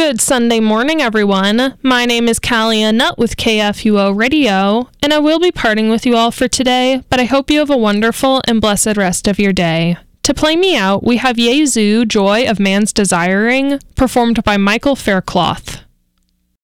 Good Sunday morning, everyone. My name is Callie Nutt with KFUO Radio, and I will be parting with you all for today, but I hope you have a wonderful and blessed rest of your day. To play me out, we have Yezu, Joy of Man's Desiring, performed by Michael Faircloth.